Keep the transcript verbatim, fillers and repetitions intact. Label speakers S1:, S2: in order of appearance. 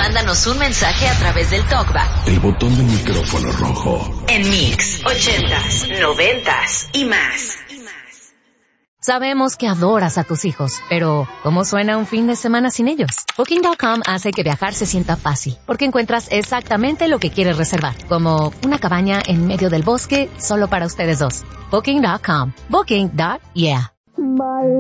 S1: Mándanos un mensaje a través del TalkBack.
S2: El botón del micrófono rojo.
S1: En Mix, ochentas, noventas y más.
S3: Sabemos que adoras a tus hijos, pero ¿cómo suena un fin de semana sin ellos? Booking punto com hace que viajar se sienta fácil, porque encuentras exactamente lo que quieres reservar, como una cabaña en medio del bosque solo para ustedes dos. Booking punto com. Booking. Yeah.